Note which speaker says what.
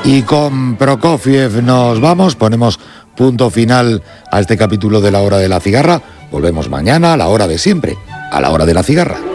Speaker 1: Y con Prokofiev nos vamos, ponemos punto final a este capítulo de La Hora de la Cigarra. Volvemos mañana a la hora de siempre, a la hora de la cigarra.